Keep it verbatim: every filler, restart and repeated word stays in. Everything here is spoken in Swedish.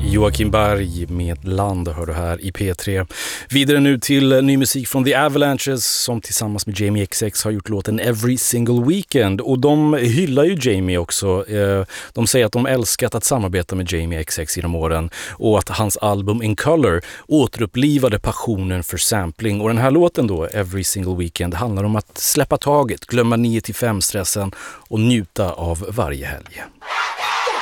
Joakim Berg med Land hör du här i P tre. Vidare nu till ny musik från The Avalanches som tillsammans med Jamie X X har gjort låten Every Single Weekend. Och de hyllar ju Jamie också. De säger att de älskat att samarbeta med Jamie X X genom åren och att hans album In Color återupplivade passionen för sampling. Och den här låten då, Every Single Weekend, handlar om att släppa taget, glömma nio till fem stressen och njuta av varje helg.